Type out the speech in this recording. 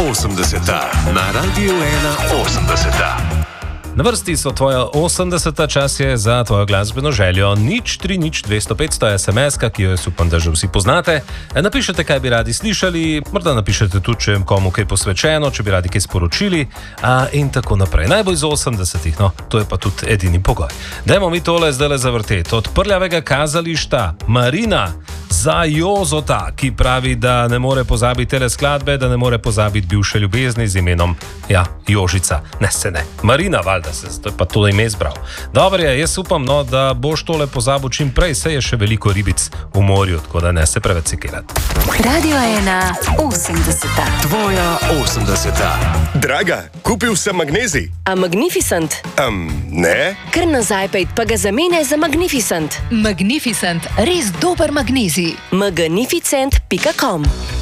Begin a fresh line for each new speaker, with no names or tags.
80. Na Radiu 81.
Na vrsti so tvoja 80. čas je za tvojo glasbeno željo. 030 SMS-ka, ki jo jaz upam, da že vsi poznate. Napišete, kaj bi radi slišali, morda napišete tudi, če komu kaj posvečeno, če bi radi kaj sporočili in tako naprej. Najbolj iz 80-ih, no, to je pa tudi edini pogoj. Dajmo mi tole zdaj zavrteti. Od Prljavega kazališta Marina za Jozota, ki pravi, da ne more pozabiti te skladbe, da ne more pozabiti bivše ljubezni z imenom, Jožica. Ne. Marina, valjda se je pa to ime izbral. Dobro je, jaz upam, no, da boš tole pozabil čim prej, saj je še veliko ribic v morju, tako da ne se preveč sekirati.
Radio 1 80.
Tvoja 80.
Draga, kupil sem magnezij.
A Magnificent?
Ne.
Kar nazaj pejt, pa ga zamenjaj za Magnificent.
Magnificent, res dober magnezij.
magnificent.com